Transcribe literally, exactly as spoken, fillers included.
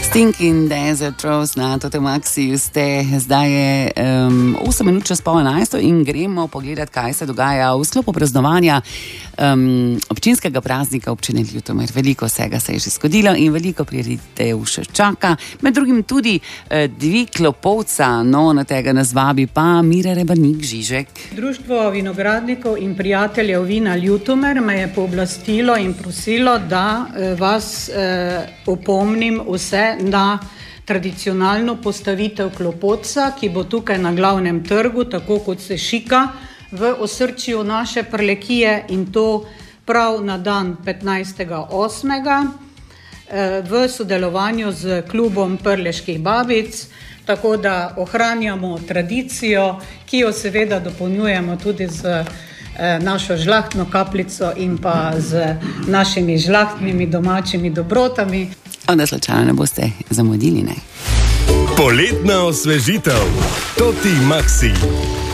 Stinking Desert Rose na Totem Maxiju ste. Zdaj je um, osem minut čez pol enajsto in gremo pogledati, kaj se dogaja v sklopu praznovanja um, občinskega praznika občine Ljutomer. Veliko vsega se je že zgodilo in veliko prireditev še čaka. Med drugim tudi uh, dvig Lopovca, no na tega nas vabi pa Mira Rebernik Žižek. Društvo vinogradnikov in prijateljev vina Ljutomer me je pooblastilo in prosilo, da uh, vas uh, opomnim vse na tradicionalno postavitev klopotca, ki bo tukaj na glavnem trgu, tako kot se šika v osrčju naše Prlekije, in to prav na dan petnajstega osmega v sodelovanju z klubom Prleških babic, tako da ohranjamo tradicijo, ki jo seveda dopolnjujemo tudi z našo žlahtno kapljico in pa z našimi žlahtnimi domačimi dobrotami. Onda slučajno ne boste zamudili, ne? Poletna osvežitev. Toti Maxi.